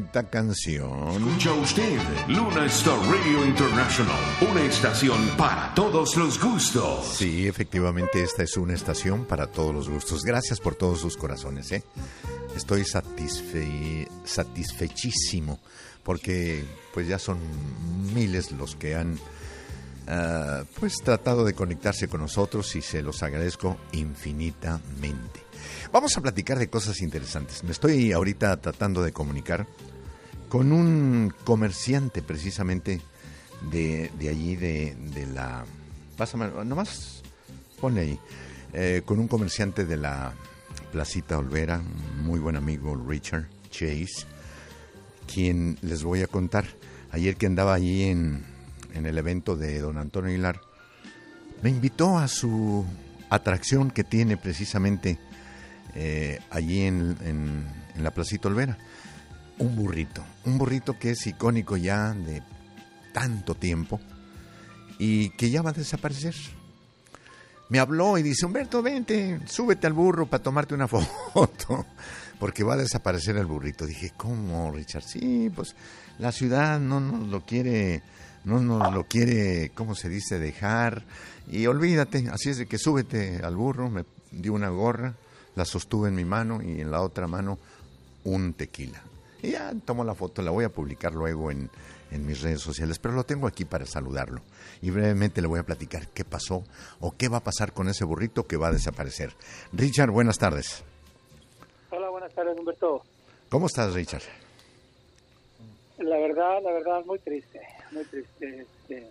bonita canción. Escucha usted Luna Star Radio International, una estación para todos los gustos. Sí, efectivamente, esta es una estación para todos los gustos. Gracias por todos sus corazones, ¿eh? Estoy satisfechísimo porque pues ya son miles los que han pues tratado de conectarse con nosotros y se los agradezco infinitamente. Vamos a platicar de cosas interesantes. Me estoy ahorita tratando de comunicar con un comerciante precisamente de allí, de la... Pásame, nomás ponle ahí. Con un comerciante de la Placita Olvera, muy buen amigo Richard Chase, quien les voy a contar. Ayer que andaba allí en el evento de don Antonio Aguilar, me invitó a su atracción que tiene precisamente allí en la Placita Olvera. Un burrito que es icónico ya de tanto tiempo y que ya va a desaparecer. Me habló y dice: Humberto, vente, súbete al burro para tomarte una foto, porque va a desaparecer el burrito. Dije: ¿cómo, Richard? Sí, pues la ciudad no nos lo quiere, ¿cómo se dice?, dejar, y olvídate. Así es de que súbete al burro. Me dio una gorra, la sostuve en mi mano y en la otra mano un tequila. Y ya tomo la foto, la voy a publicar luego en mis redes sociales, pero lo tengo aquí para saludarlo. Y brevemente le voy a platicar qué pasó o qué va a pasar con ese burrito que va a desaparecer. Richard, buenas tardes. Hola, buenas tardes, Humberto. ¿Cómo estás, Richard? La verdad, muy triste, muy triste.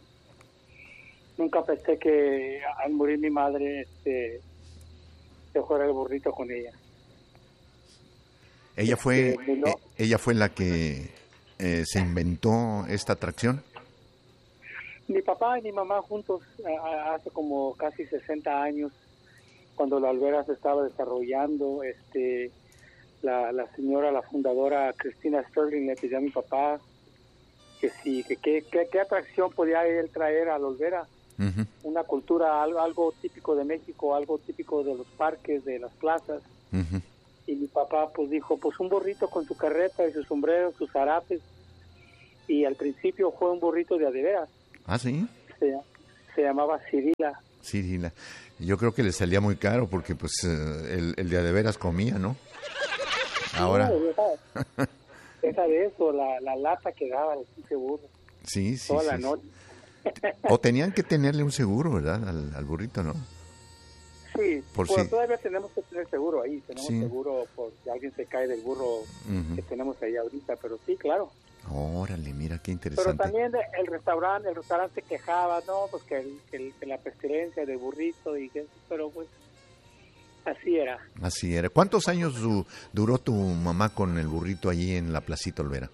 Nunca pensé que al morir mi madre, se fuera el burrito con ella. ¿Ella fue la que se inventó esta atracción? Mi papá y mi mamá juntos hace como casi 60 años, cuando la Olvera se estaba desarrollando, la señora, la fundadora Cristina Sterling, le pidió a mi papá que sí, qué atracción podía él traer a la Olvera. Uh-huh. Una cultura, algo típico de México, algo típico de los parques, de las plazas. Uh-huh. Y mi papá pues dijo, pues un burrito con su carreta y su sombrero, sus zarapes. Y al principio fue un burrito de a de veras. ¿Ah, sí? Se llamaba Cirila. Cirila. Yo creo que le salía muy caro porque pues el de a de veras comía, ¿no? Ahora. No, deja de eso, la lata que daba el burro. Sí. Toda la noche. O tenían que tenerle un seguro, ¿verdad? Al burrito, ¿no? Sí, todavía tenemos que tener seguro ahí. Tenemos seguro por si alguien se cae del burro que tenemos ahí ahorita, pero sí, claro. Órale, mira qué interesante. Pero también el restaurante se quejaba, no, pues que la pestilencia del burrito, pero pues así era. Así era. ¿Cuántos años duró tu mamá con el burrito allí en la Placita Olvera?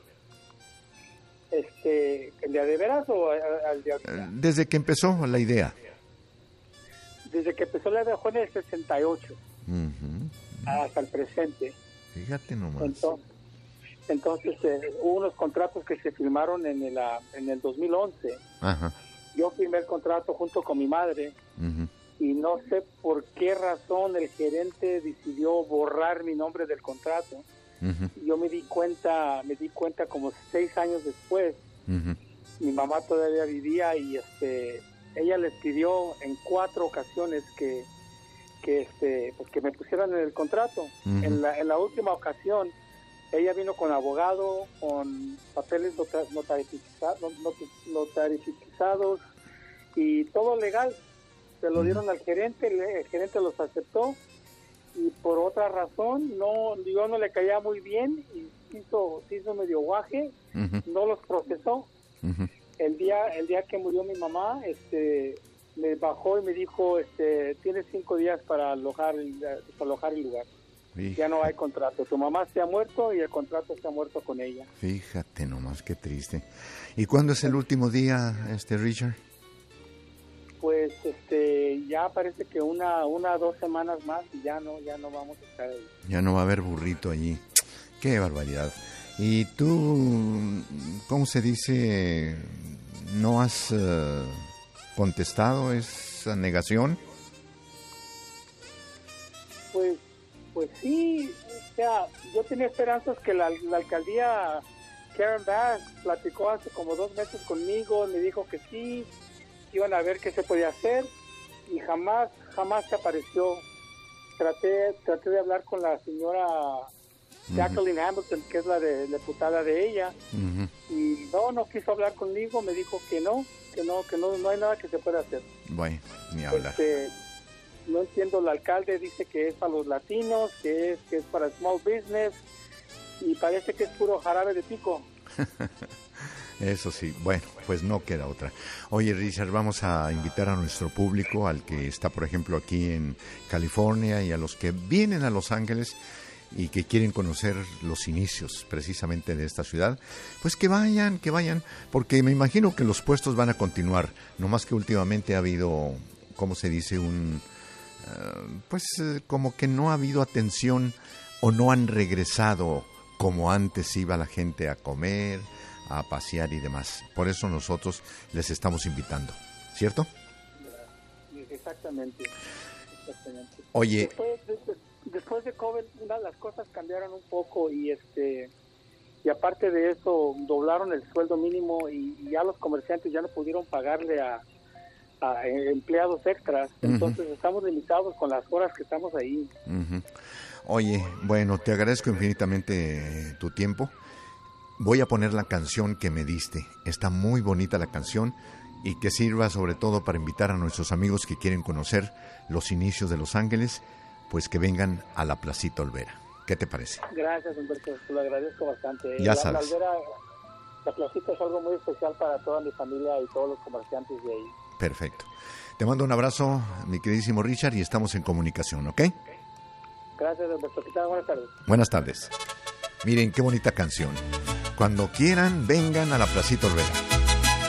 ¿El de a de veras o al de ahorita? Desde que empezó la idea. Desde que empezó la idea fue en el 68 hasta el presente. Fíjate nomás. Entonces hubo unos contratos que se firmaron en el 2011. Ajá. Yo firmé el contrato junto con mi madre. Uh-huh. Y no sé por qué razón el gerente decidió borrar mi nombre del contrato. Uh-huh. Yo me di cuenta como 6 años después. Uh-huh. Mi mamá todavía vivía y ella les pidió en 4 ocasiones que me pusieran en el contrato. Uh-huh. En la última ocasión ella vino con abogado, con papeles notarizados y todo legal. Se lo dieron al gerente, el gerente los aceptó y por otra razón yo no le caía muy bien y se hizo medio guaje. Uh-huh. No los procesó. Uh-huh. El día que murió mi mamá, me bajó y me dijo, tienes 5 días para alojar el lugar. Fíjate. Ya no hay contrato. Tu mamá se ha muerto y el contrato se ha muerto con ella. Fíjate nomás, qué triste. ¿Y cuándo es el último día, Richard? Pues ya parece que una o 2 semanas más y ya no vamos a estar ahí. Ya no va a haber burrito allí. Qué barbaridad. ¿Y tú, cómo se dice, no has contestado esa negación? Pues sí, o sea, yo tenía esperanzas que la alcaldía Karen Bass platicó hace como 2 meses conmigo, me dijo que sí, iban a ver qué se podía hacer y jamás se apareció. Traté de hablar con la señora Jacqueline Hamilton, que es la diputada de ella, y no quiso hablar conmigo, me dijo que no hay nada que se pueda hacer. Bueno, ni hablar. No entiendo, el alcalde dice que es para los latinos, que es para small business, y parece que es puro jarabe de pico. Eso sí, bueno, pues no queda otra. Oye, Richard, vamos a invitar a nuestro público, al que está, por ejemplo, aquí en California, y a los que vienen a Los Ángeles y que quieren conocer los inicios precisamente de esta ciudad, pues que vayan, porque me imagino que los puestos van a continuar, no más que últimamente ha habido, ¿cómo se dice? Como que no ha habido atención o no han regresado como antes iba la gente a comer, a pasear y demás. Por eso nosotros les estamos invitando, ¿cierto? Exactamente. Oye, después de COVID las cosas cambiaron un poco y aparte de eso doblaron el sueldo mínimo y ya los comerciantes ya no pudieron pagarle a empleados extras, entonces estamos limitados con las horas que estamos ahí. Oye, bueno, te agradezco infinitamente tu tiempo. Voy a poner la canción que me diste. Está muy bonita la canción y que sirva sobre todo para invitar a nuestros amigos que quieren conocer los inicios de Los Ángeles, pues que vengan a la Placita Olvera. ¿Qué te parece? Gracias, Humberto, te lo agradezco bastante. Ya sabes. La Placita es algo muy especial para toda mi familia y todos los comerciantes de ahí. Perfecto. Te mando un abrazo, mi queridísimo Richard, y estamos en comunicación, ¿ok? Gracias, Humberto. ¿Qué tal? Buenas tardes. Buenas tardes. Miren qué bonita canción. Cuando quieran, vengan a la Placita Olvera.